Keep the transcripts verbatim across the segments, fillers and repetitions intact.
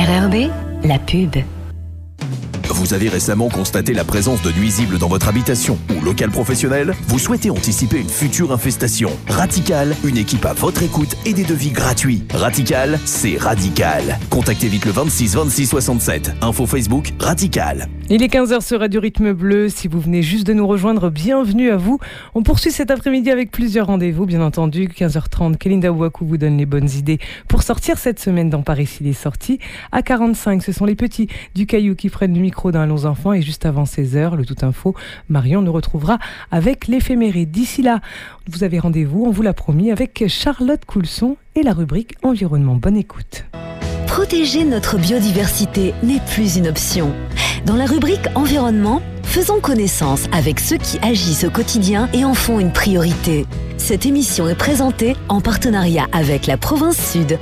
R R B, la pub. Vous avez récemment constaté la présence de nuisibles dans votre habitation ou local professionnel? Vous souhaitez anticiper une future infestation? Ratical, une équipe à votre écoute et des devis gratuits. Ratical, c'est radical. Contactez vite le vingt-six vingt-six soixante-sept. Info Facebook, Ratical. Il est quinze heures sur Radio Rythme Bleu. Si vous venez juste de nous rejoindre, bienvenue à vous. On poursuit cet après-midi avec plusieurs rendez-vous, bien entendu. quinze heures trente, Kélinda Ouakou vous donne les bonnes idées pour sortir cette semaine dans Paris s'il est sorti. À quarante-cinq, ce sont les petits du Caillou qui prennent le micro d'un Allons enfants. Et juste avant seize heures, le tout info, Marion nous retrouvera avec l'éphéméride. D'ici là, vous avez rendez-vous, on vous l'a promis, avec Charlotte Coulson et la rubrique Environnement. Bonne écoute. Protéger notre biodiversité n'est plus une option. Dans la rubrique Environnement, faisons connaissance avec ceux qui agissent au quotidien et en font une priorité. Cette émission est présentée en partenariat avec la Province Sud.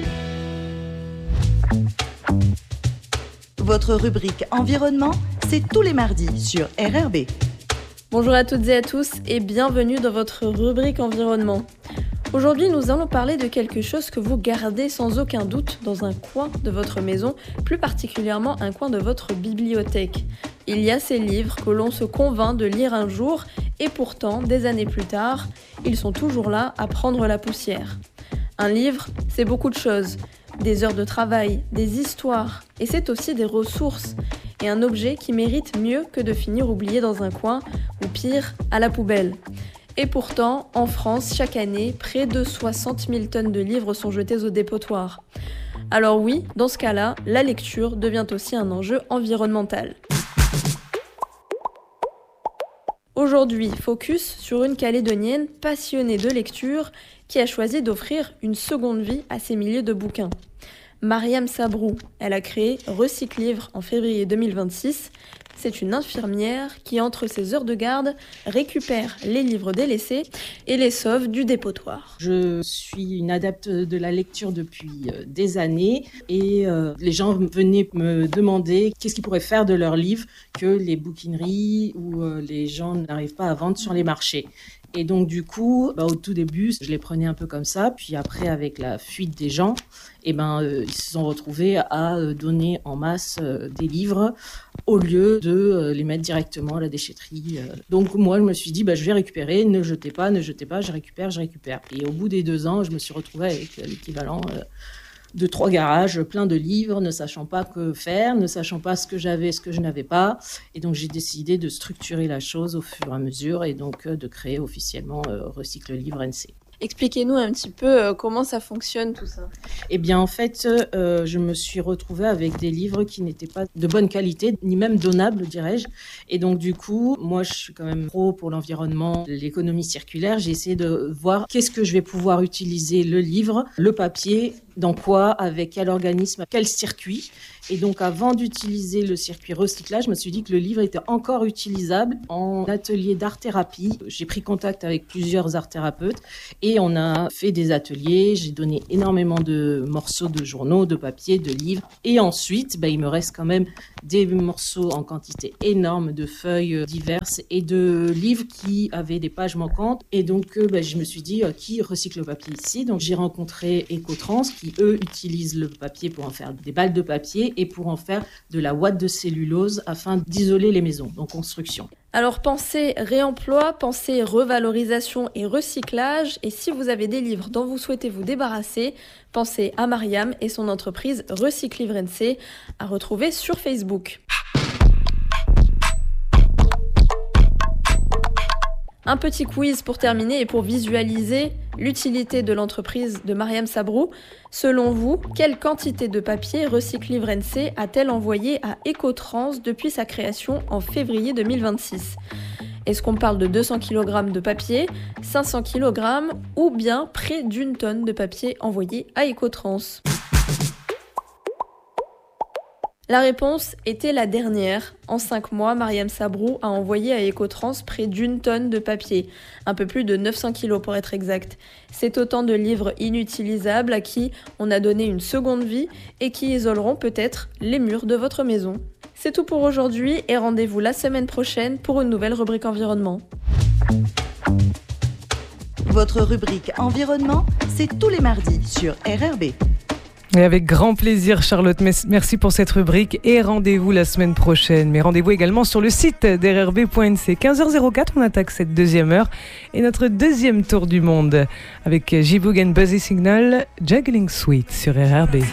Votre rubrique Environnement, c'est tous les mardis sur R R B. Bonjour à toutes et à tous et bienvenue dans votre rubrique Environnement. Aujourd'hui, nous allons parler de quelque chose que vous gardez sans aucun doute dans un coin de votre maison, plus particulièrement un coin de votre bibliothèque. Il y a ces livres que l'on se convainc de lire un jour et pourtant, des années plus tard, ils sont toujours là à prendre la poussière. Un livre, c'est beaucoup de choses. Des heures de travail, des histoires, et c'est aussi des ressources. Et un objet qui mérite mieux que de finir oublié dans un coin, ou pire, à la poubelle. Et pourtant, en France, chaque année, près de soixante mille tonnes de livres sont jetées au dépotoir. Alors oui, dans ce cas-là, la lecture devient aussi un enjeu environnemental. Aujourd'hui, focus sur une Calédonienne passionnée de lecture qui a choisi d'offrir une seconde vie à ses milliers de bouquins. Mariam Sabrou, elle a créé Recyclivre en février deux mille vingt-six. C'est une infirmière qui, entre ses heures de garde, récupère les livres délaissés et les sauve du dépotoir. Je suis une adepte de la lecture depuis des années et euh, les gens venaient me demander qu'est-ce qu'ils pourraient faire de leurs livres que les bouquineries ou euh, les gens n'arrivent pas à vendre sur les marchés. Et donc du coup, bah, au tout début, je les prenais un peu comme ça. Puis après, avec la fuite des gens, eh ben, euh, ils se sont retrouvés à euh, donner en masse euh, des livres au lieu de euh, les mettre directement à la déchetterie. Euh. Donc moi, je me suis dit, bah, je vais récupérer, ne jetez pas, ne jetez pas, je récupère, je récupère. Et au bout des deux ans, je me suis retrouvée avec euh, l'équivalent euh, de trois garages pleins de livres, ne sachant pas que faire, ne sachant pas ce que j'avais, ce que je n'avais pas. Et donc, j'ai décidé de structurer la chose au fur et à mesure et donc euh, de créer officiellement euh, Recycle Livre N C. Expliquez-nous un petit peu euh, comment ça fonctionne tout ça. Eh bien, en fait, euh, je me suis retrouvée avec des livres qui n'étaient pas de bonne qualité, ni même donnables, dirais-je. Et donc, du coup, moi, je suis quand même pro pour l'environnement, l'économie circulaire. J'ai essayé de voir qu'est-ce que je vais pouvoir utiliser le livre, le papier, dans quoi, avec quel organisme, quel circuit. Et donc, avant d'utiliser le circuit recyclage, je me suis dit que le livre était encore utilisable en atelier d'art-thérapie. J'ai pris contact avec plusieurs art-thérapeutes et on a fait des ateliers. J'ai donné énormément de morceaux de journaux, de papier, de livres. Et ensuite, bah, il me reste quand même des morceaux en quantité énorme de feuilles diverses et de livres qui avaient des pages manquantes. Et donc, euh, bah, je me suis dit, euh, qui recycle le papier ici? Donc, j'ai rencontré Ecotrans qui, eux, utilisent le papier pour en faire des balles de papier et pour en faire de la ouate de cellulose afin d'isoler les maisons, donc construction. Alors pensez réemploi, pensez revalorisation et recyclage. Et si vous avez des livres dont vous souhaitez vous débarrasser, pensez à Mariam et son entreprise Recyclivre N C à retrouver sur Facebook. Un petit quiz pour terminer et pour visualiser l'utilité de l'entreprise de Mariam Sabrou. Selon vous, quelle quantité de papier Recyclivre N C a-t-elle envoyé à Ecotrans depuis sa création en février deux mille vingt-six ? Est-ce qu'on parle de deux cents kilogrammes de papier, cinq cents kilogrammes ou bien près d'une tonne de papier envoyé à Ecotrans ? La réponse était la dernière. En cinq mois, Mariam Sabrou a envoyé à Ecotrans près d'une tonne de papier, un peu plus de neuf cents kilos pour être exact. C'est autant de livres inutilisables à qui on a donné une seconde vie et qui isoleront peut-être les murs de votre maison. C'est tout pour aujourd'hui et rendez-vous la semaine prochaine pour une nouvelle rubrique environnement. Votre rubrique Environnement, c'est tous les mardis sur R R B. Et avec grand plaisir, Charlotte, merci pour cette rubrique et rendez-vous la semaine prochaine. Mais rendez-vous également sur le site d r r b point n c. quinze heures zéro quatre, on attaque cette deuxième heure et notre deuxième tour du monde avec J-Boog and Buzzy Signal, Juggling Suite sur R R B.